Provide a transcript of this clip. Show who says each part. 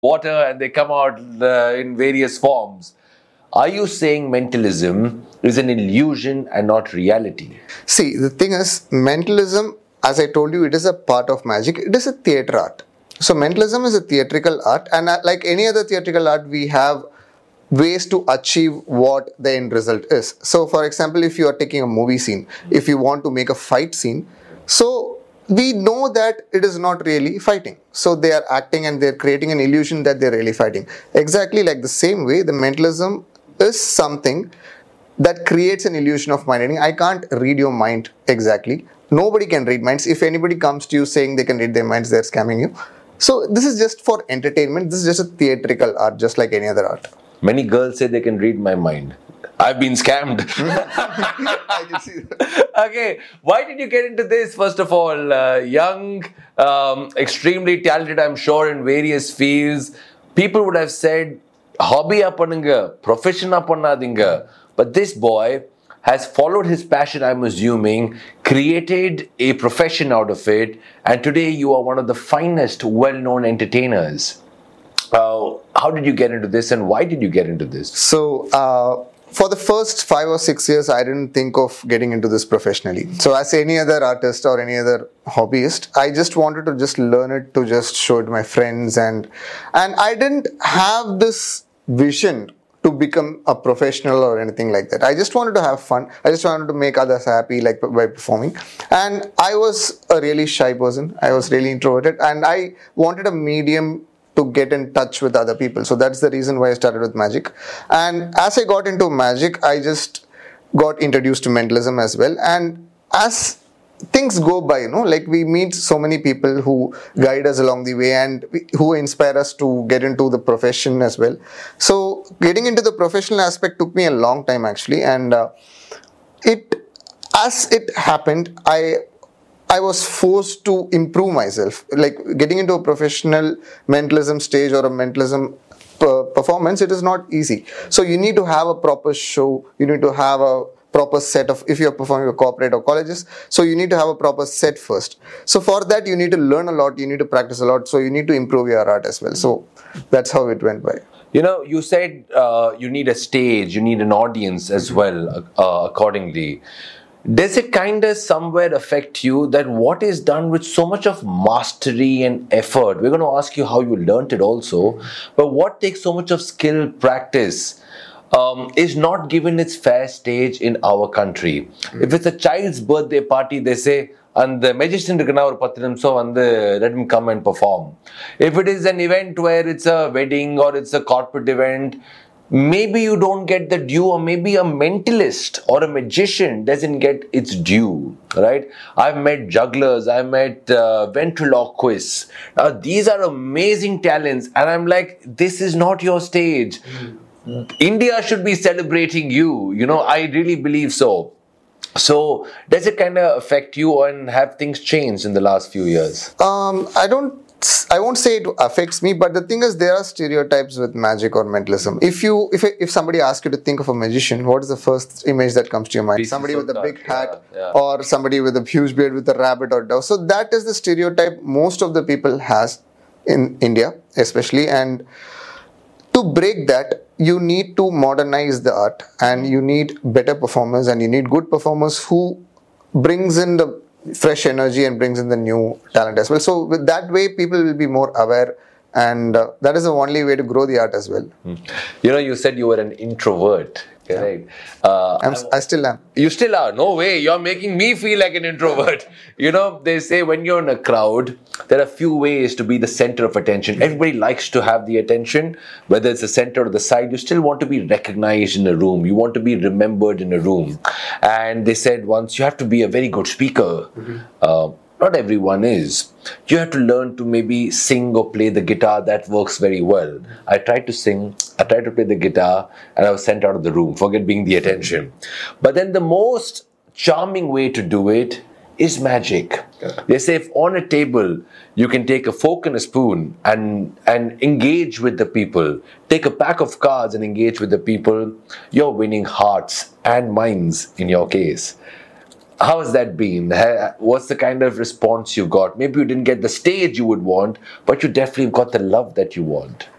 Speaker 1: water and they come out in various forms. Are you saying mentalism is an illusion and not reality?
Speaker 2: See, the thing is, mentalism, as I told you, it is a part of magic. It is a theatre art. So, mentalism is a theatrical art, and like any other theatrical art, we have ways to achieve what the end result is. So, for example, if you are taking a movie scene, if you want to make a fight scene, so we know that it is not really fighting. So, they are acting and they're creating an illusion that they're really fighting. Exactly like the same way, the mentalism is something that creates an illusion of mind reading. I can't read your mind exactly. Nobody can read minds. If anybody comes to you saying they can read their minds, they're scamming you. So this is just for entertainment. This is just a theatrical art, just like any other art.
Speaker 1: Many girls say they can read my mind. I've been scammed.
Speaker 2: I can see that.
Speaker 1: Okay, why did you get into this? First of all, young, extremely talented, I'm sure, in various fields. People would have said, hobby panunga, profession pannadinga. But this boy has followed his passion, I'm assuming, created a profession out of it, and today you are one of the finest, well-known entertainers. How did you get into this, and why did you get into this?
Speaker 2: So, for the first 5 or 6 years, I didn't think of getting into this professionally. So, as any other artist or any other hobbyist, I just wanted to just learn it, to just show it to my friends, and I didn't have this vision to become a professional or anything like that. I just wanted to have fun. I just wanted to make others happy, like by performing. And I was a really shy person. I was really introverted, and I wanted a medium to get in touch with other people. So that's the reason why I started with magic. And as I got into magic, I just got introduced to mentalism as well. And as things go by, like we meet so many people who guide us along the way and who inspire us to get into the profession as well. So getting into the professional aspect took me a long time actually, and as it happened, I was forced to improve myself. Like getting into a professional mentalism stage or a mentalism performance, it is not easy. So you need to have a proper show. You need to have a proper set of, if you're performing for corporate or colleges, so you need to have a proper set first. So for that, you need to learn a lot, you need to practice a lot, so you need to improve your art as well. So that's how it went by.
Speaker 1: You said you need a stage, you need an audience as well, accordingly. Does it kind of somewhere affect you that what is done with so much of mastery and effort? We're going to ask you how you learnt it also, but what takes so much of skill, practice, is not given its fair stage in our country. If it's a child's birthday party, they say, and the magician or let him come and perform. If it is an event where it's a wedding or it's a corporate event, maybe you don't get the due, or maybe a mentalist or a magician doesn't get its due, right? I've met jugglers, I've met ventriloquists. Now, these are amazing talents, and I'm like, this is not your stage. India should be celebrating you. I really believe so. So, does it kind of affect you, and have things changed in the last few years?
Speaker 2: I won't say it affects me, but the thing is, there are stereotypes with magic or mentalism. If somebody asks you to think of a magician, what is the first image that comes to your mind? Somebody with a big hat, or somebody with a huge beard with a rabbit or dove. So that is the stereotype most of the people has in India, especially. And to break that, you need to modernize the art, and you need better performers, and you need good performers who brings in the fresh energy and brings in the new talent as well. So with that way, people will be more aware, and that is the only way to grow the art as well.
Speaker 1: You said you were an introvert, correct?
Speaker 2: I still am.
Speaker 1: You still are? No way. You're making me feel like an introvert. They say when you're in a crowd, there are few ways to be the center of attention. Everybody likes to have the attention, whether it's the center or the side. You still want to be recognized in a room. You want to be remembered in a room. And they said once, you have to be a very good speaker. Not everyone is. You have to learn to maybe sing or play the guitar. That works very well. I tried to sing, I tried to play the guitar, and I was sent out of the room. Forget being the attention. But then the most charming way to do it is magic. They say if on a table you can take a fork and a spoon and engage with the people, take a pack of cards and engage with the people, you're winning hearts and minds in your case. How has that been? What's the kind of response you got? Maybe you didn't get the stage you would want, but you definitely got the love that you want.